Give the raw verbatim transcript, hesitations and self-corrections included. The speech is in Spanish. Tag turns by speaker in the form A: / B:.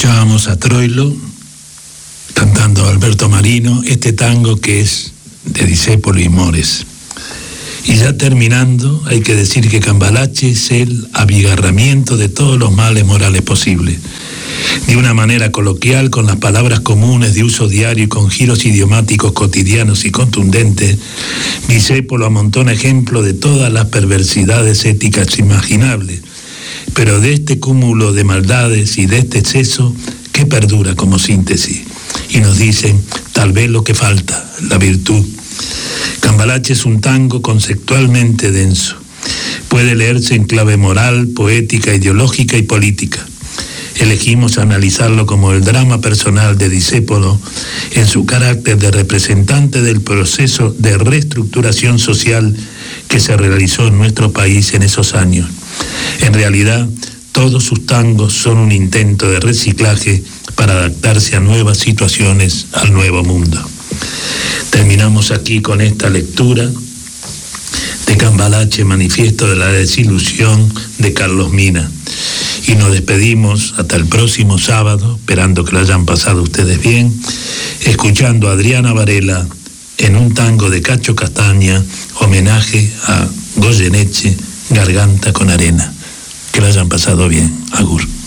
A: Escuchábamos a Troilo cantando Alberto Marino, este tango que es de Discépolo y Mores. Y ya terminando, hay que decir que Cambalache es el abigarramiento de todos los males morales posibles. De una manera coloquial, con las palabras comunes de uso diario y con giros idiomáticos cotidianos y contundentes, Discépolo amontona ejemplos de todas las perversidades éticas imaginables. Pero de este cúmulo de maldades y de este exceso, ¿qué perdura como síntesis? Y nos dicen, tal vez lo que falta, la virtud. Cambalache es un tango conceptualmente denso. Puede leerse en clave moral, poética, ideológica y política. Elegimos analizarlo como el drama personal de Discépolo en su carácter de representante del proceso de reestructuración social que se realizó en nuestro país en esos años. En realidad, todos sus tangos son un intento de reciclaje para adaptarse a nuevas situaciones, al nuevo mundo. Terminamos aquí con esta lectura de Cambalache, Manifiesto de la Desilusión, de Carlos Mina. Y nos despedimos hasta el próximo sábado, esperando que lo hayan pasado ustedes bien, escuchando a Adriana Varela en un tango de Cacho Castaña, homenaje a Goyeneche, Garganta con Arena. Que lo hayan pasado bien. Agur.